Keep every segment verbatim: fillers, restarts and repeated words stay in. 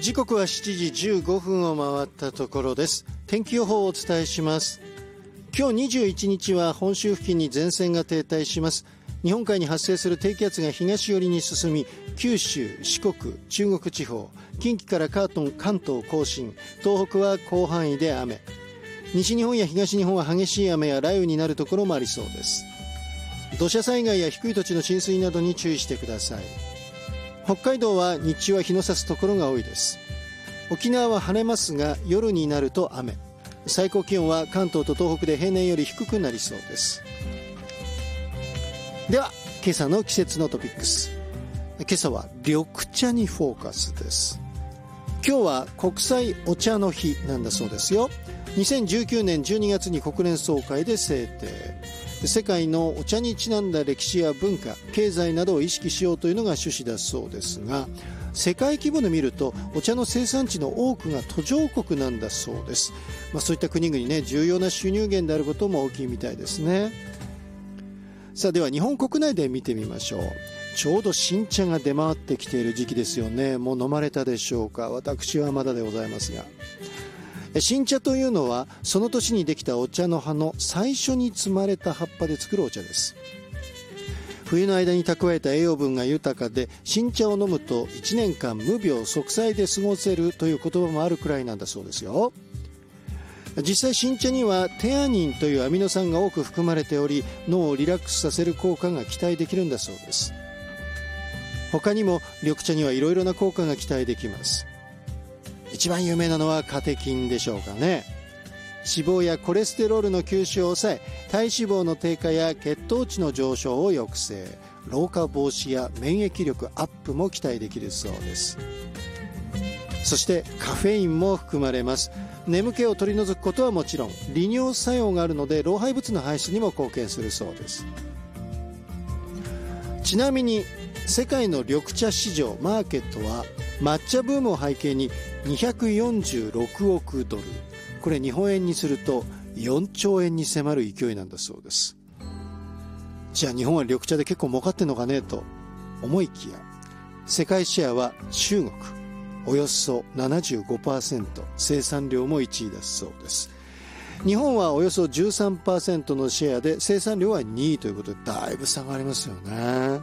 時刻はしちじじゅうごふんを回ったところです。天気予報をお伝えします。今日にじゅういちにちは本州付近に前線が停滞します。日本海に発生する低気圧が東寄りに進み、九州、四国、中国地方、近畿から関東、関東甲信、東北は広範囲で雨。西日本や東日本は激しい雨や雷雨になるところもありそうです。土砂災害や低い土地の浸水などに注意してください。北海道は日中は日の差すところが多いです。沖縄は晴れますが夜になると雨。最高気温は関東と東北で平年より低くなりそうです。では今朝の季節のトピックス。今朝は緑茶にフォーカスです。今日は国際お茶の日なんだそうですよ。にせんじゅうきゅうねんじゅうにがつに国連総会で制定。世界のお茶にちなんだ歴史や文化、経済などを意識しようというのが趣旨だそうですが、世界規模で見るとお茶の生産地の多くが途上国なんだそうです。まあ、そういった国々ね、重要な収入源であることも大きいみたいですね。さあでは日本国内で見てみましょう。ちょうど新茶が出回ってきている時期ですよね。もう飲まれたでしょうか。私はまだでございますが、新茶というのはその年にできたお茶の葉の最初に摘まれた葉っぱで作るお茶です。冬の間に蓄えた栄養分が豊かで、新茶を飲むといちねんかん無病息災で過ごせるという言葉もあるくらいなんだそうですよ。実際新茶にはテアニンというアミノ酸が多く含まれており、脳をリラックスさせる効果が期待できるんだそうです。他にも緑茶にはいろいろな効果が期待できます。一番有名なのはカテキンでしょうかね。脂肪やコレステロールの吸収を抑え、体脂肪の低下や血糖値の上昇を抑制、老化防止や免疫力アップも期待できるそうです。そしてカフェインも含まれます。眠気を取り除くことはもちろん、利尿作用があるので老廃物の排出にも貢献するそうです。ちなみに世界の緑茶市場マーケットは抹茶ブームを背景ににひゃくよんじゅうろくおくドル、これ日本円にするとよんちょうえんに迫る勢いなんだそうです。じゃあ日本は緑茶で結構儲かってんのかねと思いきや、世界シェアは中国およそ ななじゅうごパーセント、 生産量もいちいだそうです。日本はおよそ じゅうさんパーセント のシェアで生産量はにいということで、だいぶ差がありますよね。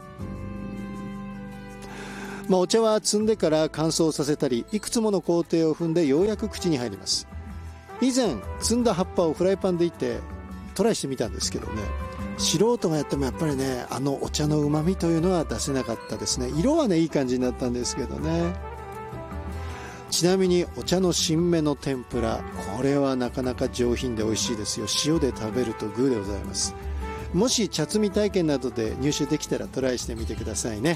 まあ、お茶は摘んでから乾燥させたり、いくつもの工程を踏んでようやく口に入ります。以前摘んだ葉っぱをフライパンでいってトライしてみたんですけどね、素人がやってもやっぱりね、あのお茶の旨味というのは出せなかったですね。色はねいい感じになったんですけどね。ちなみにお茶の新芽の天ぷら、これはなかなか上品で美味しいですよ。塩で食べるとグーでございます。もし茶摘み体験などで入手できたらトライしてみてくださいね。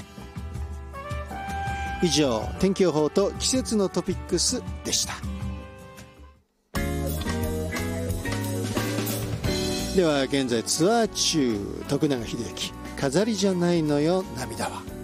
以上、天気予報と季節のトピックスでした。では現在ツアー中、徳永英明、飾りじゃないのよ涙は。